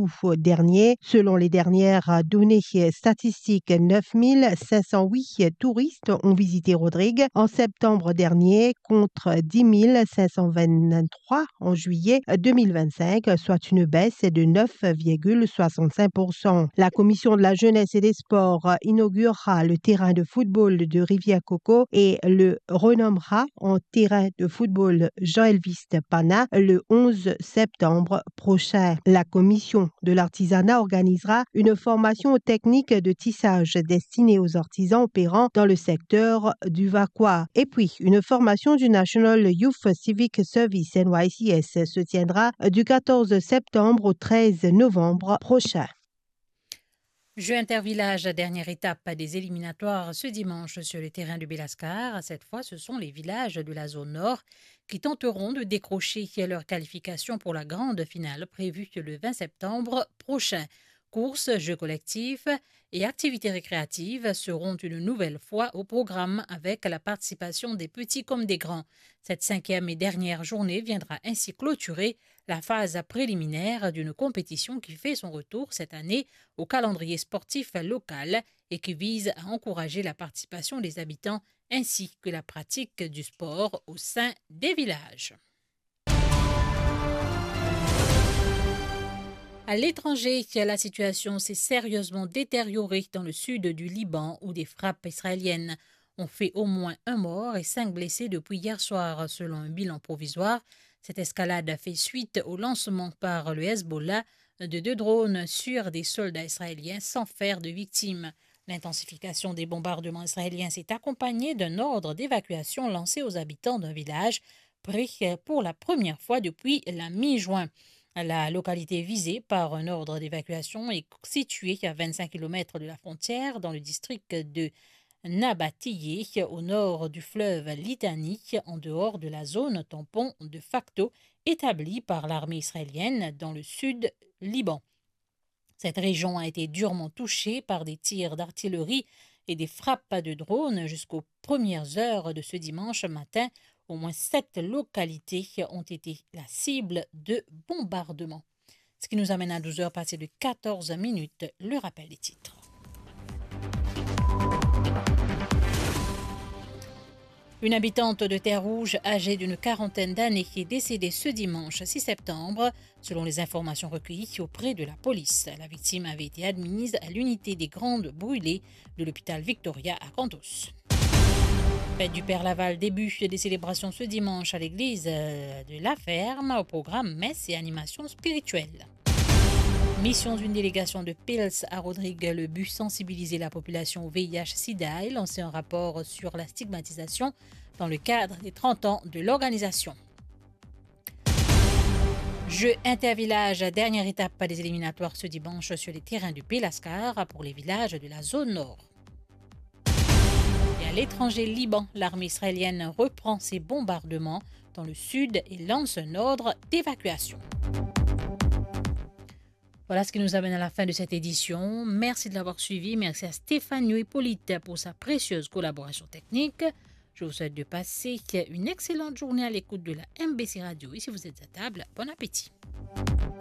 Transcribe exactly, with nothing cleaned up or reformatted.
août dernier. Selon les dernières données statistiques, neuf mille cinq cent huit touristes ont visité Rodrigue en septembre dernier contre dix mille cinq cent vingt-trois en juillet deux mille vingt-cinq, soit une baisse de neuf virgule soixante-cinq pour cent. La commission de la jeunesse et des sports inaugurera le terrain de football de Rivière-Coco et le renommera en terrain de football Jean-Elvis Pana le onze septembre prochain. La commission de l'artisanat organisera une formation aux techniques de tissage destinée aux artisans opérant dans le secteur du Vacois. Et puis, une formation du National Youth Civic Service N Y C S se tiendra du quatorze septembre au treize novembre prochain. Jeu intervillage, dernière étape des éliminatoires ce dimanche sur le terrain du Bélascar. Cette fois, ce sont les villages de la zone nord qui tenteront de décrocher leur qualification pour la grande finale prévue le vingt septembre prochain. Courses, jeux collectifs et activités récréatives seront une nouvelle fois au programme avec la participation des petits comme des grands. Cette cinquième et dernière journée viendra ainsi clôturer la phase préliminaire d'une compétition qui fait son retour cette année au calendrier sportif local et qui vise à encourager la participation des habitants ainsi que la pratique du sport au sein des villages. À l'étranger, la situation s'est sérieusement détériorée dans le sud du Liban où des frappes israéliennes ont fait au moins un mort et cinq blessés depuis hier soir, selon un bilan provisoire. Cette escalade fait suite au lancement par le Hezbollah de deux drones sur des soldats israéliens sans faire de victimes. L'intensification des bombardements israéliens s'est accompagnée d'un ordre d'évacuation lancé aux habitants d'un village pris pour la première fois depuis la mi-juin. La localité visée par un ordre d'évacuation est située à vingt-cinq kilomètres de la frontière dans le district de Nabatiyeh, au nord du fleuve Litani, en dehors de la zone tampon de facto établie par l'armée israélienne dans le sud Liban. Cette région a été durement touchée par des tirs d'artillerie et des frappes de drones jusqu'aux premières heures de ce dimanche matin. Au moins sept localités ont été la cible de bombardements. Ce qui nous amène à douze heures passées de quatorze minutes, le rappel des titres. Une habitante de Terre-Rouge, âgée d'une quarantaine d'années, est décédée ce dimanche six septembre, selon les informations recueillies auprès de la police. La victime avait été admise à l'unité des Grandes Brûlées de l'hôpital Victoria à Cantos. Fête du Père Laval, début des célébrations ce dimanche à l'église de La Ferme, au programme messe et animation spirituelle. Mission d'une délégation de Pils à Rodrigue, le but sensibiliser la population au V I H sida et lancer un rapport sur la stigmatisation dans le cadre des trente ans de l'organisation. Jeu intervillage, dernière étape des éliminatoires ce dimanche sur les terrains du Bélascar pour les villages de la zone nord. Et à l'étranger Liban, l'armée israélienne reprend ses bombardements dans le sud et lance un ordre d'évacuation. Voilà ce qui nous amène à la fin de cette édition. Merci de l'avoir suivi. Merci à Stéphane Hippolyte pour sa précieuse collaboration technique. Je vous souhaite de passer une excellente journée à l'écoute de la M B C Radio. Et si vous êtes à table, bon appétit.